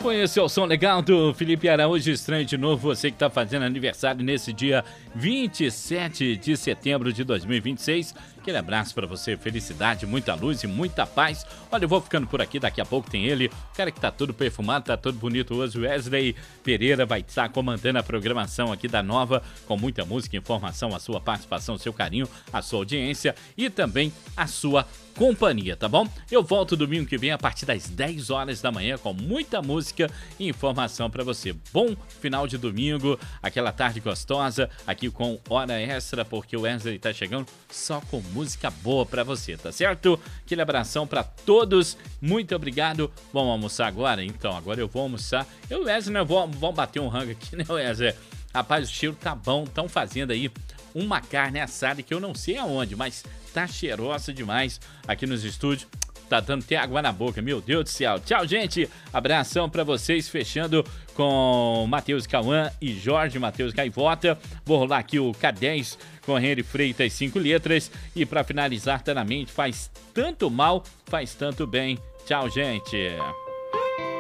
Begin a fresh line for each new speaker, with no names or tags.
Conhece o som legal do Felipe Araújo, estranho de novo, você que está fazendo aniversário nesse dia 27 de setembro de 2026. Aquele abraço para você, felicidade, muita luz e muita paz. Olha, eu vou ficando por aqui, daqui a pouco tem ele, o cara que tá todo perfumado, tá todo bonito hoje, Wesley Pereira vai estar comandando a programação aqui da Nova, com muita música, informação, a sua participação, o seu carinho, a sua audiência e também a sua companhia, tá bom? Eu volto domingo que vem a partir das 10 horas da manhã com muita música e informação para você. Bom final de domingo, aquela tarde gostosa, aqui com Hora Extra, porque o Wesley tá chegando só com música boa para você, tá certo? Aquele abração para todos, muito obrigado. Vamos almoçar agora? Então, agora eu vou almoçar. Eu e o Wesley, né, vamos bater um rango aqui, né, Wesley? Rapaz, o cheiro tá bom, estão fazendo aí uma carne assada que eu não sei aonde, mas tá cheirosa demais aqui nos estúdios. Tá dando até água na boca, meu Deus do céu. Tchau, gente. Abração pra vocês, fechando com Matheus Cauã e Jorge Matheus Gaivota. Vou rolar aqui o K10 com Henry Freitas, 5 letras. E pra finalizar, tá na mente, faz tanto mal, faz tanto bem. Tchau, gente.